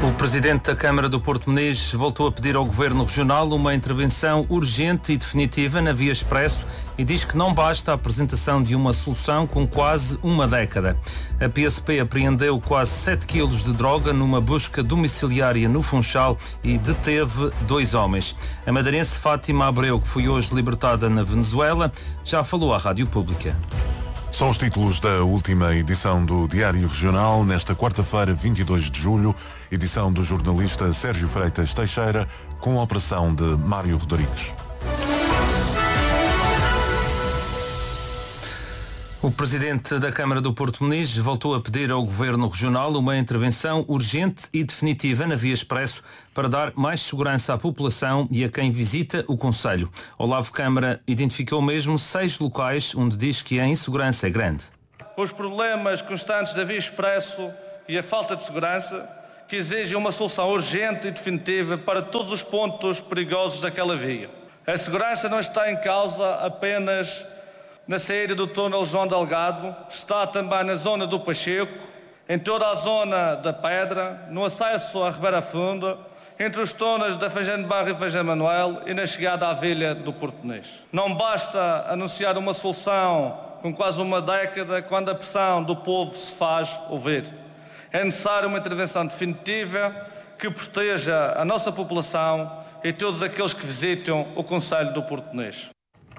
O Presidente da Câmara do Porto Meniz voltou a pedir ao Governo Regional uma intervenção urgente e definitiva na Via Expresso e diz que não basta a apresentação de uma solução com quase uma década. A PSP apreendeu quase 7 quilos de droga numa busca domiciliária no Funchal e deteve 2 homens. A madeirense Fátima Abreu, que foi hoje libertada na Venezuela, já falou à Rádio Pública. São os títulos da última edição do Diário Regional, nesta quarta-feira, 22 de julho, edição do jornalista Sérgio Freitas Teixeira, com a operação de Mário Rodrigues. O Presidente da Câmara do Porto Meniz voltou a pedir ao Governo Regional uma intervenção urgente e definitiva na Via Expresso para dar mais segurança à população e a quem visita o concelho. Olavo Câmara identificou mesmo 6 locais onde diz que a insegurança é grande. Os problemas constantes da Via Expresso e a falta de segurança que exigem uma solução urgente e definitiva para todos os pontos perigosos daquela via. A segurança não está em causa apenas na saída do túnel João Delgado, está também na zona do Pacheco, em toda a zona da Pedra, no acesso à Ribeira Funda, entre os túneis da Feijão de Barro e Feijão Manuel e na chegada à Vila do Porto Meniz. Não basta anunciar uma solução com quase uma década quando a pressão do povo se faz ouvir. É necessária uma intervenção definitiva que proteja a nossa população e todos aqueles que visitam o concelho do Porto Meniz.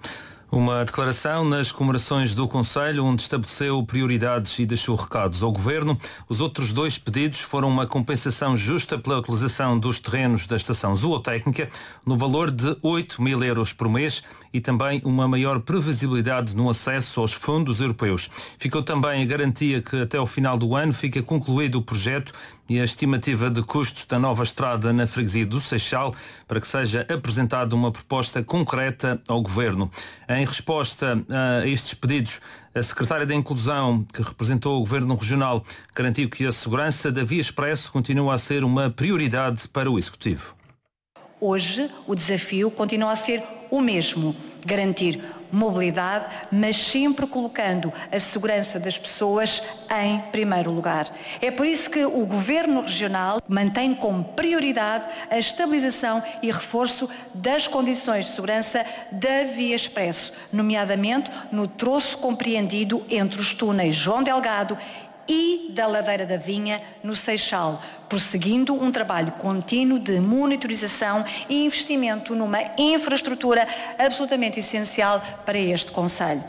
Uma declaração nas comemorações do Conselho, onde estabeleceu prioridades e deixou recados ao Governo. Os outros 2 pedidos foram uma compensação justa pela utilização dos terrenos da estação zootécnica, no valor de 8.000 euros por mês, e também uma maior previsibilidade no acesso aos fundos europeus. Ficou também a garantia que até ao final do ano fica concluído o projeto e a estimativa de custos da nova estrada na freguesia do Seixal, para que seja apresentada uma proposta concreta ao Governo. Em resposta a estes pedidos, a Secretária da Inclusão, que representou o Governo Regional, garantiu que a segurança da Via Expresso continua a ser uma prioridade para o Executivo. Hoje, o desafio continua a ser o mesmo: garantir mobilidade, mas sempre colocando a segurança das pessoas em primeiro lugar. É por isso que o Governo Regional mantém como prioridade a estabilização e reforço das condições de segurança da Via Expresso, nomeadamente no troço compreendido entre os túneis João Delgado e da Ladeira da Vinha, no Seixal, prosseguindo um trabalho contínuo de monitorização e investimento numa infraestrutura absolutamente essencial para este concelho.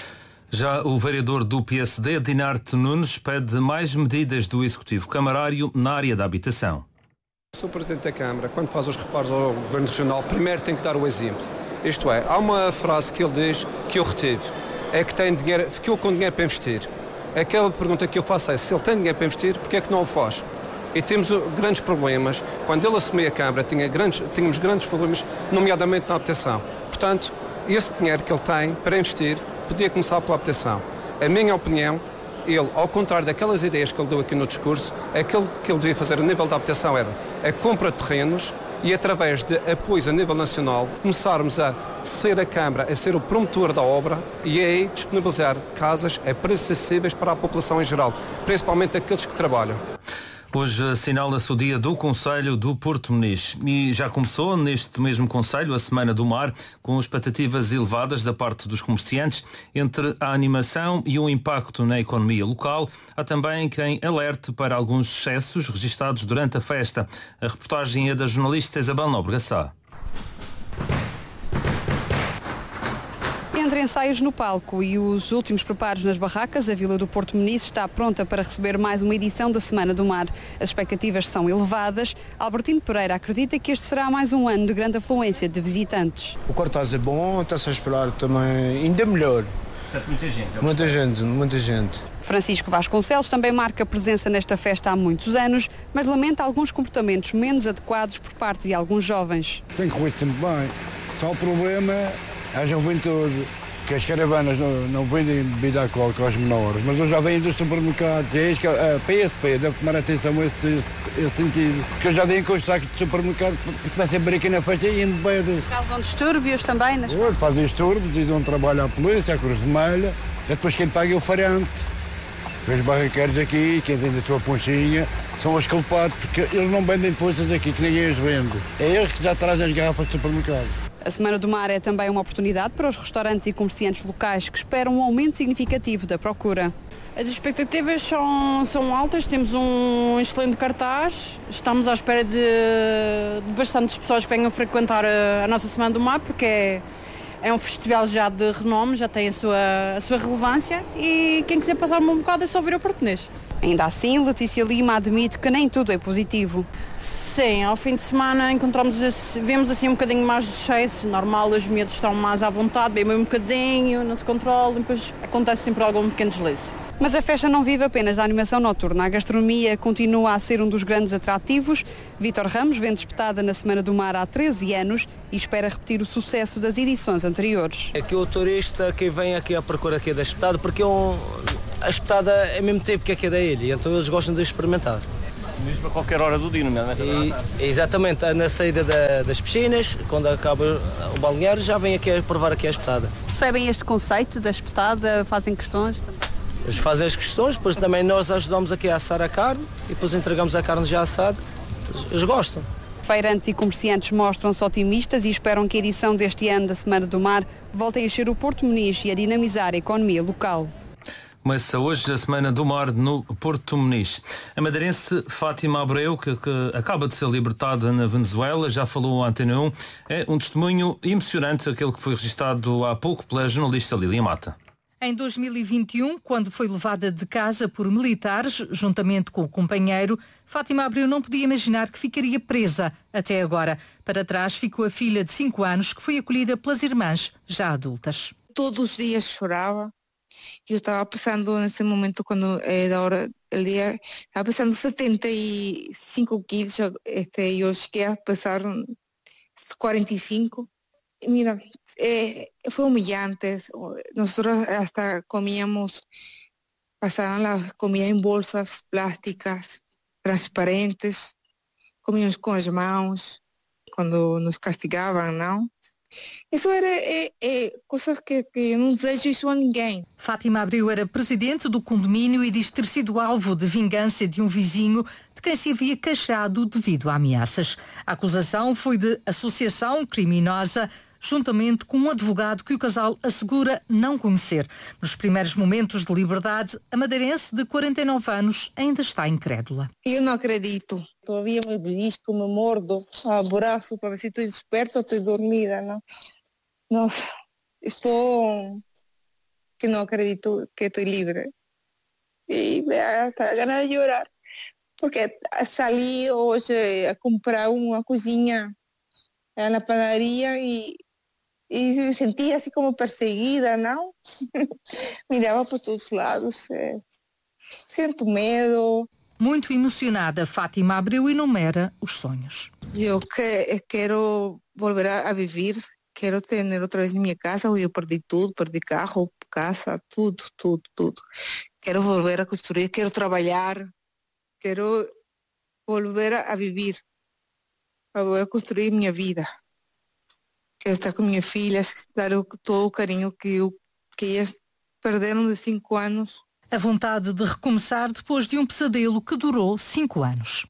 Já o vereador do PSD, Dinarte Nunes, pede mais medidas do Executivo Camarário na área da habitação. O Presidente da Câmara, quando faz os reparos ao Governo Regional, primeiro tem que dar o exemplo. Isto é, há uma frase que ele diz que eu retive, é que tem dinheiro, ficou com dinheiro para investir. Aquela pergunta que eu faço é, se ele tem dinheiro para investir, porque é que não o faz? E temos grandes problemas. Quando ele assumiu a Câmara, tínhamos grandes problemas, nomeadamente na habitação. Portanto, esse dinheiro que ele tem para investir, podia começar pela habitação. A minha opinião, ele, ao contrário daquelas ideias que ele deu aqui no discurso, aquilo que ele devia fazer a nível da habitação era a compra de terrenos e, através de apoios a nível nacional, começarmos a ser a Câmara, a ser o promotor da obra e aí disponibilizar casas a preços acessíveis para a população em geral, principalmente aqueles que trabalham. Hoje assinala-se o dia do Concelho do Porto Meniz e já começou neste mesmo Concelho a Semana do Mar, com expectativas elevadas da parte dos comerciantes. Entre a animação e o impacto na economia local, há também quem alerte para alguns excessos registados durante a festa. A reportagem é da jornalista Isabel Nóbrega Sá. Entre ensaios no palco e os últimos preparos nas barracas, a Vila do Porto Meniz está pronta para receber mais uma edição da Semana do Mar. As expectativas são elevadas. Albertino Pereira acredita que este será mais um ano de grande afluência de visitantes. O cartaz é bom, está-se a esperar também ainda melhor. Muita gente. Francisco Vasconcelos também marca presença nesta festa há muitos anos, mas lamenta alguns comportamentos menos adequados por parte de alguns jovens. Tem corrido sempre bem. Só o problema é a juventude, que as caravanas não vendem bebida alcoólica aos menores, mas eles já vêm dos supermercados. É isso que a PSP deve tomar atenção a esse sentido. Porque eu já dei encostar de supermercado que começa a abrir aqui na festa e indo bem. Causam distúrbios também? Fazem distúrbios e dão trabalho à polícia, à Cruz Vermelha. Depois quem paga é o farante. Os barraqueiros aqui, quem tem a sua ponchinha, são os culpados, porque eles não vendem coisas aqui que ninguém os vende. É eles que já trazem as garrafas do supermercado. A Semana do Mar é também uma oportunidade para os restaurantes e comerciantes locais que esperam um aumento significativo da procura. As expectativas são altas, temos um excelente cartaz, estamos à espera de bastantes pessoas que venham frequentar a nossa Semana do Mar, porque é um festival já de renome, já tem a sua relevância e quem quiser passar um bocado é só vir ao Portonês. Ainda assim, Letícia Lima admite que nem tudo é positivo. Sim, ao fim de semana vemos assim um bocadinho mais de excesso, normal, os miúdos estão mais à vontade, bebem um bocadinho, não se controlam, depois acontece sempre algum pequeno deslize. Mas a festa não vive apenas da animação noturna. A gastronomia continua a ser um dos grandes atrativos. Vítor Ramos vende espetada na Semana do Mar há 13 anos e espera repetir o sucesso das edições anteriores. É que o turista que vem aqui à procura aqui da espetada, porque a espetada é mesmo tempo que é da ilha, então eles gostam de experimentar. Mesmo a qualquer hora do dia, não é? Exatamente, na saída das piscinas, quando acaba o balneário, já vem aqui a provar aqui a espetada. Percebem este conceito da espetada? Fazem questões? Eles fazem as questões, depois também nós ajudamos aqui a assar a carne e depois entregamos a carne já assada. Eles gostam. Feirantes e comerciantes mostram-se otimistas e esperam que a edição deste ano da Semana do Mar volte a encher o Porto Muniz e a dinamizar a economia local. Começa hoje a Semana do Mar no Porto Muniz. A madeirense Fátima Abreu, que acaba de ser libertada na Venezuela, já falou à Antena 1, é um testemunho emocionante, aquele que foi registado há pouco pela jornalista Lília Mata. Em 2021, quando foi levada de casa por militares, juntamente com o companheiro, Fátima Abreu não podia imaginar que ficaria presa até agora. Para trás ficou a filha de 5 anos, que foi acolhida pelas irmãs, já adultas. Todos os dias chorava. Eu estava pensando nesse momento, quando era hora do dia, estava pesando 75 quilos, eu cheguei a pesar 45. Mira, fue humillante. Nosotros hasta comíamos, pasaban la comida en bolsas plásticas, transparentes, comíamos com as mãos quando nos castigavam, não? Isso era coisas que eu não desejo isso a ninguém. Fátima Abreu era presidente do condomínio e diz ter sido alvo de vingança de um vizinho de quem se havia queixado devido a ameaças. A acusação foi de associação criminosa, juntamente com um advogado que o casal assegura não conhecer. Nos primeiros momentos de liberdade, a madeirense de 49 anos ainda está incrédula. Eu não acredito. Todavía me belisco, me mordo, abraço para ver se estou desperta ou estou dormida. Não, estou que não acredito que estou livre. E me dá hasta ganas de chorar. Porque saí hoje a comprar uma coisinha na padaria e me sentia assim como perseguida, não? Mirava por todos os lados, sinto medo. Muito emocionada, Fátima Abreu enumera os sonhos. Eu quero volver a viver, quero ter outra vez minha casa, eu perdi tudo, perdi carro, casa, tudo. Quero volver a construir, quero trabalhar, quero volver a viver, a volver a construir minha vida. Quero estar com minhas filhas, dar todo o carinho que elas perderam de 5 anos. A vontade de recomeçar depois de um pesadelo que durou 5 anos.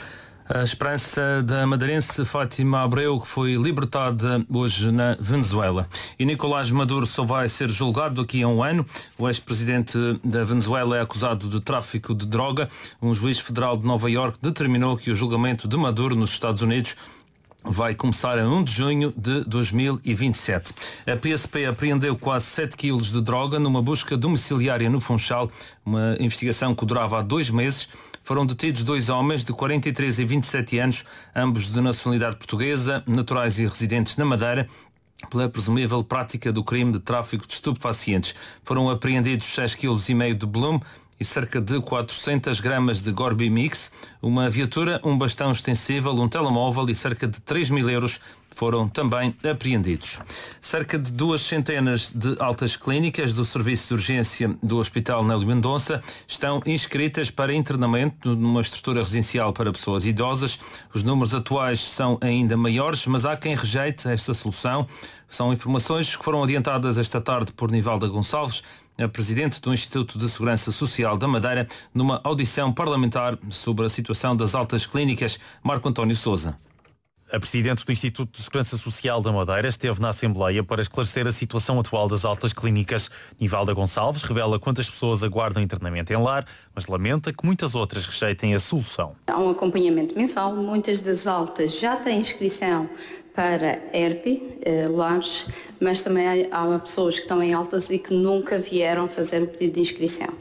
A esperança da madeirense Fátima Abreu, que foi libertada hoje na Venezuela. E Nicolás Maduro só vai ser julgado daqui a um ano. O ex-presidente da Venezuela é acusado de tráfico de droga. Um juiz federal de Nova Iorque determinou que o julgamento de Maduro nos Estados Unidos vai começar a 1 de junho de 2027. A PSP apreendeu quase 7 quilos de droga numa busca domiciliária no Funchal, uma investigação que durava há 2 meses. Foram detidos 2 homens de 43 e 27 anos, ambos de nacionalidade portuguesa, naturais e residentes na Madeira, pela presumível prática do crime de tráfico de estupefacientes. Foram apreendidos 6,5 kg de Bloom e cerca de 400 gramas de Gorby Mix, uma viatura, um bastão extensível, um telemóvel e cerca de 3.000 euros foram também apreendidos. Cerca de 200 de altas clínicas do Serviço de Urgência do Hospital Nélio Mendonça estão inscritas para internamento numa estrutura residencial para pessoas idosas. Os números atuais são ainda maiores, mas há quem rejeite esta solução. São informações que foram adiantadas esta tarde por Nivalda Gonçalves. a presidente do Instituto de Segurança Social da Madeira, numa audição parlamentar sobre a situação das altas clínicas. Marco António Sousa. A presidente do Instituto de Segurança Social da Madeira esteve na Assembleia para esclarecer a situação atual das altas clínicas. Nivalda Gonçalves revela quantas pessoas aguardam internamento em lar, mas lamenta que muitas outras rejeitem a solução. Há um acompanhamento mensal, muitas das altas já têm inscrição para ERP, lares, mas também há pessoas que estão em altas e que nunca vieram fazer o pedido de inscrição.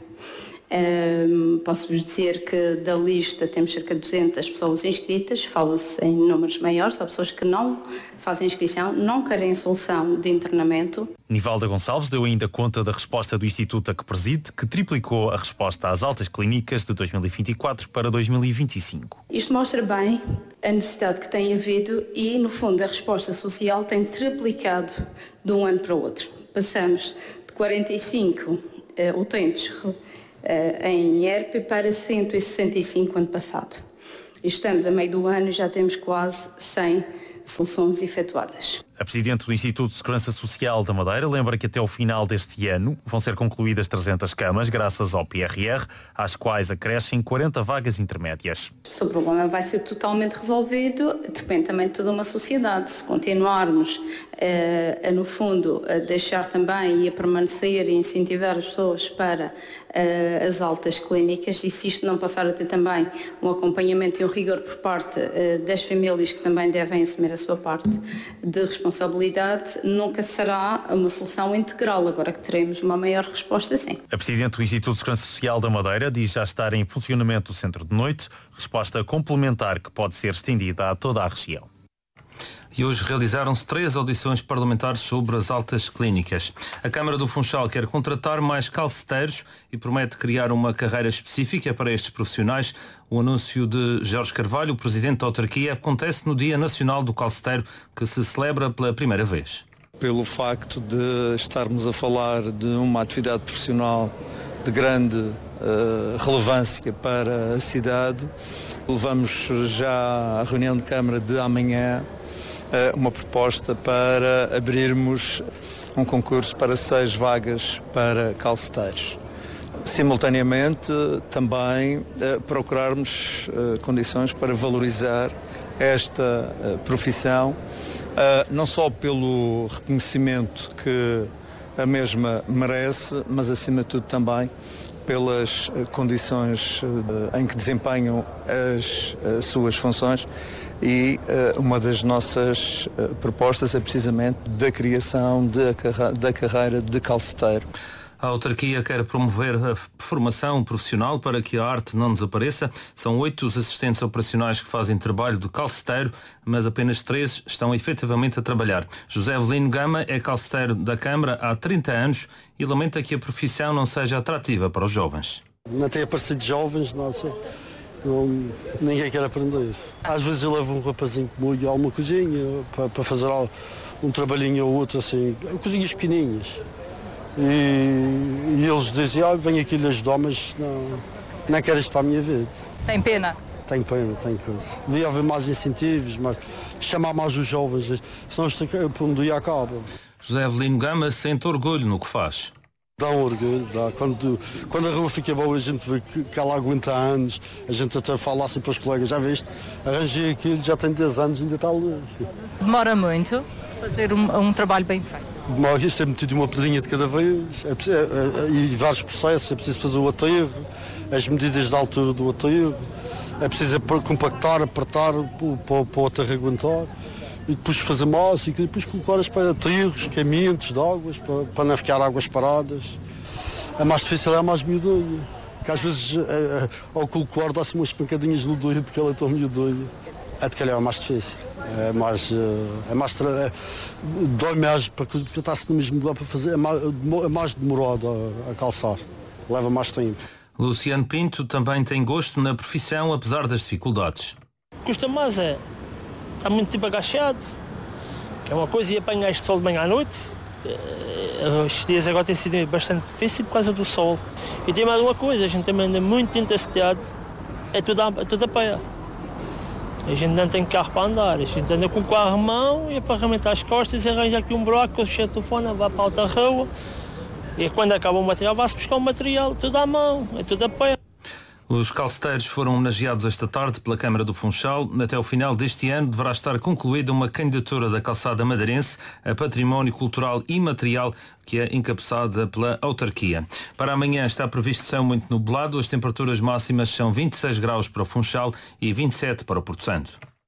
Posso-vos dizer que da lista temos cerca de 200 pessoas inscritas, fala-se em números maiores, há pessoas que não fazem inscrição, não querem solução de internamento. Nivalda Gonçalves deu ainda conta da resposta do Instituto a que preside, que triplicou a resposta às altas clínicas de 2024 para 2025. Isto mostra bem a necessidade que tem havido e, no fundo, a resposta social tem triplicado de um ano para o outro. Passamos de 45 utentes em ERP para 165 ano passado. Estamos a meio do ano e já temos quase 100 soluções efetuadas. A presidente do Instituto de Segurança Social da Madeira lembra que até ao final deste ano vão ser concluídas 300 camas graças ao PRR, às quais acrescem 40 vagas intermédias. Se o problema vai ser totalmente resolvido, depende também de toda uma sociedade. Se continuarmos no fundo, a deixar também e a permanecer e incentivar as pessoas para as altas clínicas, e se isto não passar a ter também um acompanhamento e um rigor por parte das famílias que também devem assumir a sua parte de responsabilidade, nunca será uma solução integral, agora que teremos uma maior resposta, sim. A presidente do Instituto de Segurança Social da Madeira diz já estar em funcionamento o centro de noite, resposta complementar que pode ser estendida a toda a região. E hoje realizaram-se 3 audições parlamentares sobre as altas clínicas. A Câmara do Funchal quer contratar mais calceteiros e promete criar uma carreira específica para estes profissionais. O anúncio de Jorge Carvalho, presidente da autarquia, acontece no Dia Nacional do Calceteiro, que se celebra pela primeira vez. Pelo facto de estarmos a falar de uma atividade profissional de grande relevância para a cidade, levamos já à reunião de Câmara de amanhã uma proposta para abrirmos um concurso para 6 vagas para calceteiros. Simultaneamente, também procurarmos condições para valorizar esta profissão, não só pelo reconhecimento que a mesma merece, mas acima de tudo também pelas condições em que desempenham as suas funções. E uma das nossas propostas é precisamente da criação da carreira de calceteiro. A autarquia quer promover a formação profissional para que a arte não desapareça. São 8 os assistentes operacionais que fazem trabalho de calceteiro, mas apenas 3 estão efetivamente a trabalhar. José Avelino Gama é calceteiro da Câmara há 30 anos e lamenta que a profissão não seja atrativa para os jovens. Não tem aparecido jovens, não sei. Ninguém quer aprender. Às vezes eu levo um rapazinho comigo a alguma cozinha para fazer um trabalhinho ou outro assim, coisinhas pequeninhas. E eles dizem, venho aqui lhe ajudar, mas não quero isto para a minha vida. Tem pena? Tenho pena, tenho coisa. Devia haver mais incentivos, mas chamar mais os jovens, senão isto por um dia acaba. José Avelino Gama sente orgulho no que faz. Dá um orgulho, dá. Quando a rua fica boa, a gente vê que ela aguenta anos, a gente até fala assim para os colegas, já viste, arranjei aquilo, já tem 10 anos, ainda está ali. Demora muito fazer um trabalho bem feito? Demora, isto é metido uma pedrinha de cada vez, e vários processos, é preciso fazer o aterro, as medidas da altura do aterro, é preciso compactar, apertar para o aterro aguentar. E depois fazer massa e depois colocar as aterros, caminhos de águas, para não ficar águas paradas. A mais difícil é a mais miudinha, que às vezes ao colocar dá-se umas pancadinhas no dedo, porque ela é tão miudinha. A de calhar é mais difícil, dói mais, porque está-se no mesmo lugar para fazer, é mais demorado a calçar, leva mais tempo. Luciano Pinto também tem gosto na profissão, apesar das dificuldades. Custa mais está muito tempo agachado, que é uma coisa, e apanhar este sol de manhã à noite. Estes dias agora tem sido bastante difícil por causa do sol. E tem mais uma coisa, a gente também anda muito dentro da cidade, é tudo a pé. A gente não tem carro para andar, a gente anda com o carro à mão e a ferramenta às costas, arranja aqui um buraco, o chefe do telefone, vai para a outra rua E quando acaba o material, vai-se buscar o material, tudo à mão, é tudo a pé. Os calceteiros foram homenageados esta tarde pela Câmara do Funchal. Até o final deste ano deverá estar concluída uma candidatura da calçada madeirense a património cultural imaterial, que é encabeçada pela autarquia. Para amanhã está previsto céu muito nublado. As temperaturas máximas são 26 graus para o Funchal e 27 para o Porto Santo.